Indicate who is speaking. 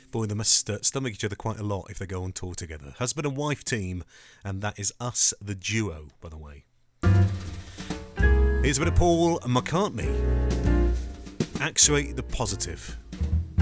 Speaker 1: Boy, they must stomach each other quite a lot if they go on tour together. Husband and wife team, and that is Us, the duo, by the way. Here's a bit of Paul McCartney. Actuate the positive.